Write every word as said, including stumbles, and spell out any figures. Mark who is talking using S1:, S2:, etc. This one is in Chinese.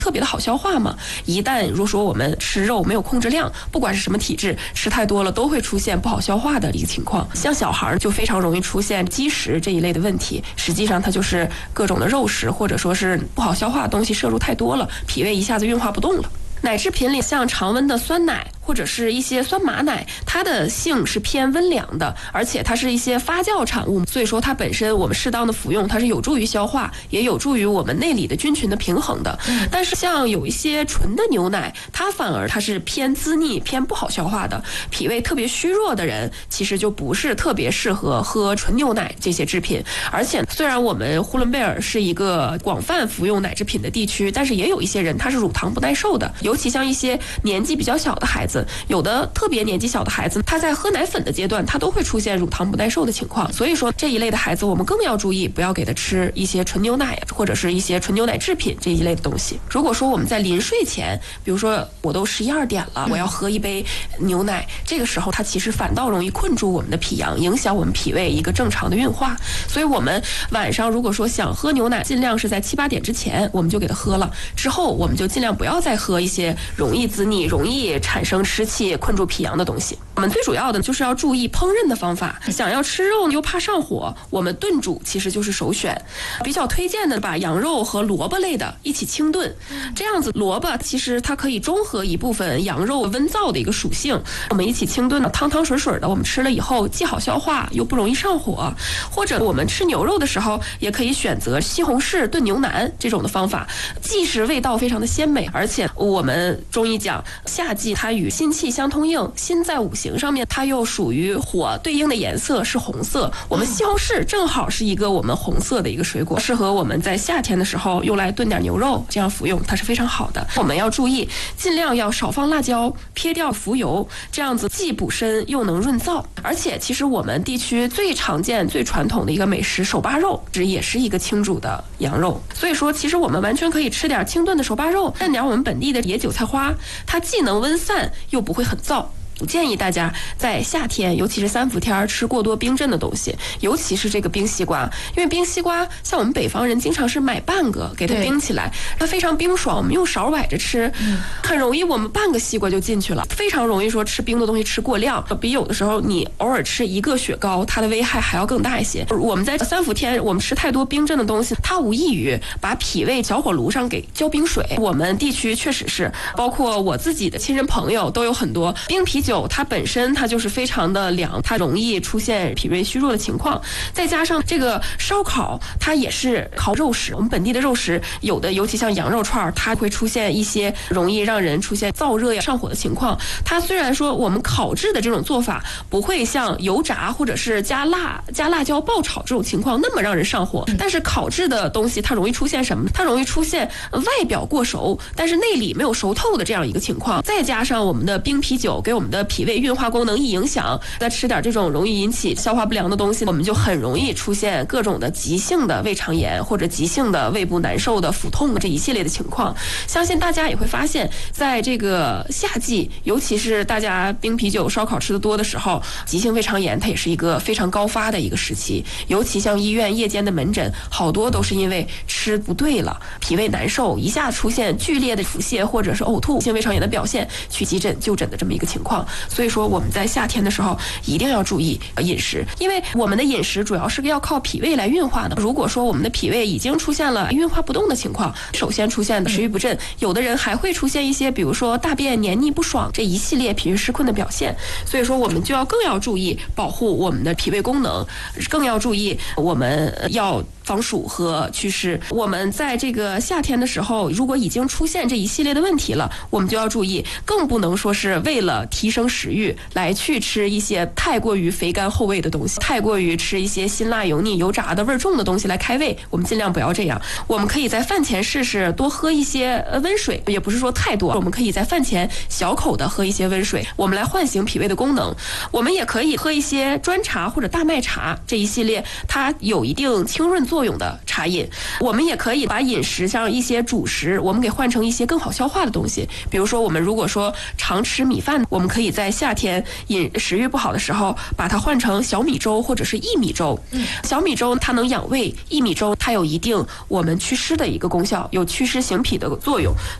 S1: 特别的好消化嘛。一旦如果说我们吃肉没有控制量，不管是什么体质，吃太多了都会出现不好消化的一个情况。像小孩就非常容易出现积食这一类的问题，实际上它就是各种的肉食或者说是不好消化的东西摄入太多了，脾胃一下子运化不动了。奶制品里像常温的酸奶或者是一些酸马奶，它的性是偏温凉的，而且它是一些发酵产物，所以说它本身我们适当的服用，它是有助于消化，也有助于我们内里的菌群的平衡的。但是像有一些纯的牛奶，它反而它是偏滋腻、偏不好消化的，脾胃特别虚弱的人，其实就不是特别适合喝纯牛奶这些制品。而且虽然我们呼伦贝尔是一个广泛服用奶制品的地区，但是也有一些人他是乳糖不耐受的，尤其像一些年纪比较小的孩子，有的特别年纪小的孩子，他在喝奶粉的阶段，他都会出现乳糖不耐受的情况。所以说这一类的孩子，我们更要注意，不要给他吃一些纯牛奶或者是一些纯牛奶制品这一类的东西。如果说我们在临睡前，比如说我都十一二点了，我要喝一杯牛奶，这个时候它其实反倒容易困住我们的脾阳，影响我们脾胃一个正常的运化。所以我们晚上如果说想喝牛奶，尽量是在七八点之前我们就给他喝了，之后我们就尽量不要再喝一些容易滋腻、容易产生湿气、困住脾阳的东西。我们最主要的就是要注意烹饪的方法。想要吃肉又怕上火，我们炖煮其实就是首选。比较推荐的把羊肉和萝卜类的一起清炖，这样子萝卜其实它可以中和一部分羊肉温燥的一个属性。我们一起清炖的汤汤水水的，我们吃了以后既好消化又不容易上火。或者我们吃牛肉的时候，也可以选择西红柿炖牛腩这种的方法，既是味道非常的鲜美，而且我们中医讲夏季它与心气相通应，心在五行上面它又属于火，对应的颜色是红色。我们西红柿正好是一个我们红色的一个水果，适合我们在夏天的时候用来炖点牛肉，这样服用它是非常好的。我们要注意尽量要少放辣椒，撇掉浮油，这样子既补身又能润燥。而且其实我们地区最常见最传统的一个美食手扒肉，这也是一个清煮的羊肉。所以说其实我们完全可以吃点清炖的手扒肉，蘸点我们本地的野韭菜花，它既能温散又不会很燥。不建议大家在夏天，尤其是三伏天吃过多冰镇的东西，尤其是这个冰西瓜，因为冰西瓜像我们北方人经常是买半个给它冰起来，它非常冰爽，我们用勺崴着吃，很容易我们半个西瓜就进去了，非常容易说吃冰的东西吃过量，比有的时候你偶尔吃一个雪糕，它的危害还要更大一些。我们在三伏天我们吃太多冰镇的东西，它无异于把脾胃小火炉上给浇冰水。我们地区确实是，包括我自己的亲人朋友都有很多冰啤酒，它本身它就是非常的凉，它容易出现脾胃虚弱的情况。再加上这个烧烤，它也是烤肉食，我们本地的肉食有的，尤其像羊肉串，它会出现一些容易让人出现燥热呀、上火的情况。它虽然说我们烤制的这种做法不会像油炸或者是加辣、加辣椒爆炒这种情况那么让人上火，但是烤制的东西它容易出现什么？它容易出现外表过熟，但是内里没有熟透的这样一个情况。再加上我们的冰啤酒给我们的脾胃运化功能一影响，再吃点这种容易引起消化不良的东西，我们就很容易出现各种的急性的胃肠炎或者急性的胃部难受的腹痛这一系列的情况。相信大家也会发现，在这个夏季，尤其是大家冰啤酒烧烤吃的多的时候，急性胃肠炎它也是一个非常高发的一个时期。尤其像医院夜间的门诊，好多都是因为吃不对了，脾胃难受，一下出现剧烈的腹泻或者是呕吐性胃肠炎的表现，去急诊就诊的这么一个情况。所以说我们在夏天的时候一定要注意饮食，因为我们的饮食主要是要靠脾胃来运化的。如果说我们的脾胃已经出现了运化不动的情况，首先出现的食欲不振，有的人还会出现一些比如说大便黏腻不爽这一系列脾胃失困的表现。所以说我们就要更要注意保护我们的脾胃功能，更要注意我们要防暑和祛湿。我们在这个夏天的时候，如果已经出现这一系列的问题了，我们就要注意，更不能说是为了提升食欲来去吃一些太过于肥甘厚味的东西，太过于吃一些辛辣油腻油炸的味重的东西来开胃，我们尽量不要这样。我们可以在饭前试试多喝一些温水，也不是说太多，我们可以在饭前小口的喝一些温水，我们来唤醒脾胃的功能。我们也可以喝一些砖茶或者大麦茶这一系列，它有一定清润作作用的茶饮。我们也可以把饮食像一些主食，我们给换成一些更好消化的东西。比如说，我们如果说常吃米饭，我们可以在夏天饮食欲不好的时候，把它换成小米粥或者是薏米粥。嗯，小米粥它能养胃，薏米粥它有一定我们祛湿的一个功效，有祛湿行脾的作用。